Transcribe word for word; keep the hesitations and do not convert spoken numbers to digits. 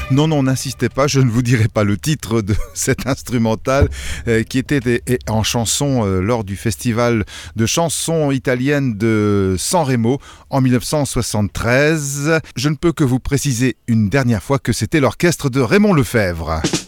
Non, non, n'insistez pas, je ne vous dirai pas le titre de cet instrumental euh, qui était et, et en chanson euh, lors du festival de chansons italiennes de San Remo en mille neuf cent soixante-treize. Je ne peux que vous préciser une dernière fois que c'était l'orchestre de Raymond Lefebvre.